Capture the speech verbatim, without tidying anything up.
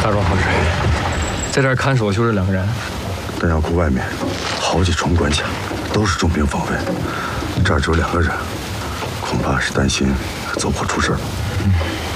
大壮同志，在这儿看守就这两个人。 弹药库外面好几重关卡，都是重兵防卫，这儿只有两个人，恐怕是担心走火出事了。嗯。